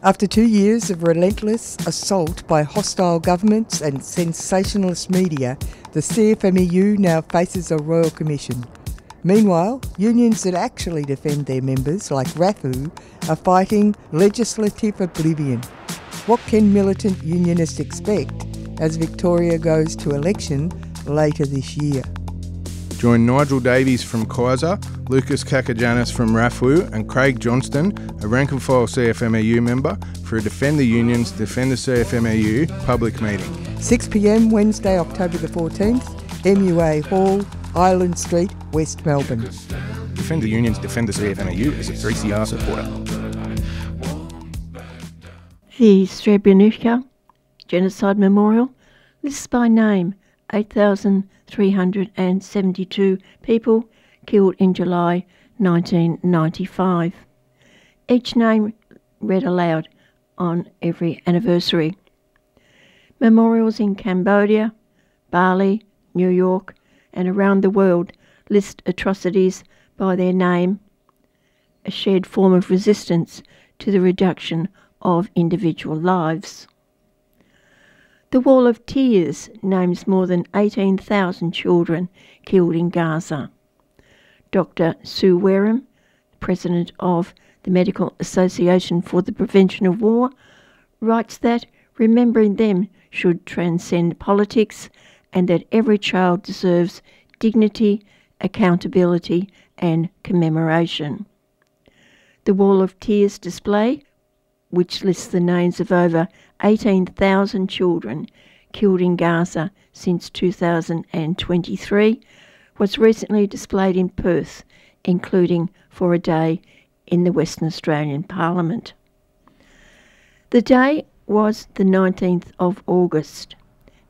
After 2 years of relentless assault by hostile governments and sensationalist media, the CFMEU now faces a Royal Commission. Meanwhile, unions that actually defend their members, like RAFU, are fighting legislative oblivion. What can militant unionists expect as Victoria goes to election later this year? Join Nigel Davies from Kaiser, Lucas Kakajanis from RAFU and Craig Johnston, a rank-and-file CFMEU member, for a Defend the Unions, Defend the CFMEU public meeting. 6 p.m. Wednesday, October the 14th, MUA Hall, Island Street, West Melbourne. Defend the Unions, Defend the CFMEU is a 3CR supporter. The Srebrenica Genocide Memorial lists by name 8,372 people killed in July 1995. Each name read aloud on every anniversary. Memorials in Cambodia, Bali, New York and around the world list atrocities by their name, a shared form of resistance to the reduction of individual lives. The Wall of Tears names more than 18,000 children killed in Gaza. Dr. Sue Wareham, President of the Medical Association for the Prevention of War, writes that remembering them should transcend politics and that every child deserves dignity, accountability and commemoration. The Wall of Tears display, which lists the names of over 18,000 children killed in Gaza since 2023, was recently displayed in Perth, including for a day in the Western Australian Parliament. The day was the 19th of August.